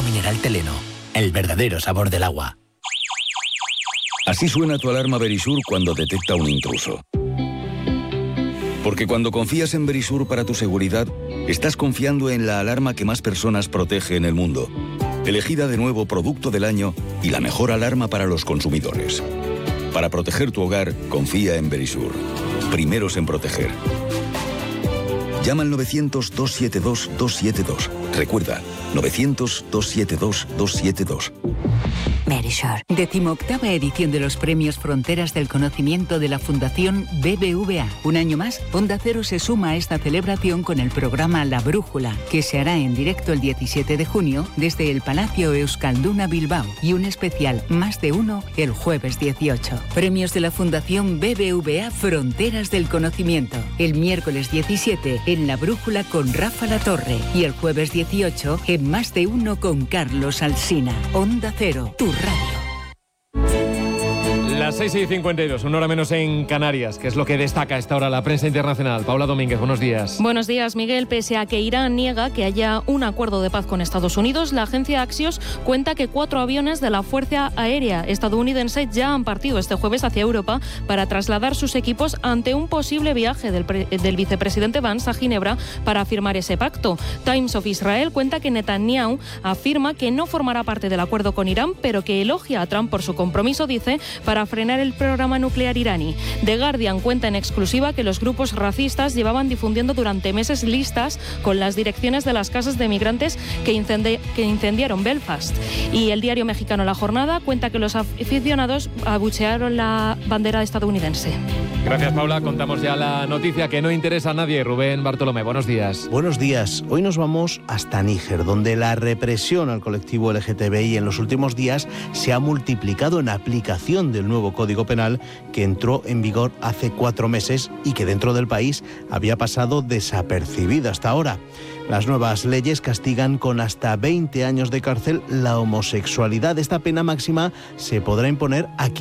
mineral Teleno, el verdadero sabor del agua. Así suena tu alarma Verisur cuando detecta un intruso. Porque cuando confías en Verisur para tu seguridad, estás confiando en la alarma que más personas protege en el mundo. Elegida de nuevo Producto del Año y la mejor alarma para los consumidores. Para proteger tu hogar, confía en Verisur. Primeros en proteger. Llama al 900-272-272. Recuerda, 900-272-272. Verisur. 18ª edición de los Premios Fronteras del Conocimiento de la Fundación BBVA. Un año más, Onda Cero se suma a esta celebración con el programa La Brújula, que se hará en directo el 17 de junio desde el Palacio Euskalduna Bilbao, y un especial Más de Uno el jueves 18. Premios de la Fundación BBVA Fronteras del Conocimiento. El miércoles 17 en La Brújula con Rafa Latorre y el jueves 18 en Más de Uno con Carlos Alsina. Onda Cero, tu radio. Las 6:52, una hora menos en Canarias, que es lo que destaca a esta hora la prensa internacional. Paula Domínguez, buenos días. Buenos días, Miguel. Pese a que Irán niega que haya un acuerdo de paz con Estados Unidos, la agencia Axios cuenta que 4 aviones de la Fuerza Aérea estadounidense ya han partido este jueves hacia Europa para trasladar sus equipos ante un posible viaje del vicepresidente Vance a Ginebra para firmar ese pacto. Times of Israel cuenta que Netanyahu afirma que no formará parte del acuerdo con Irán, pero que elogia a Trump por su compromiso, dice, para frenar el programa nuclear iraní. The Guardian cuenta en exclusiva que los grupos racistas llevaban difundiendo durante meses listas con las direcciones de las casas de migrantes que incendiaron Belfast. Y el diario mexicano La Jornada cuenta que los aficionados abuchearon la bandera estadounidense. Gracias, Paula. Contamos ya la noticia que no interesa a nadie. Rubén Bartolomé, buenos días. Buenos días. Hoy nos vamos hasta Níger, donde la represión al colectivo LGTBI en los últimos días se ha multiplicado en aplicación del nuevo Código Penal que entró en vigor hace 4 meses y que dentro del país había pasado desapercibido hasta ahora. Las nuevas leyes castigan con hasta 20 años de cárcel la homosexualidad. Esta pena máxima se podrá imponer a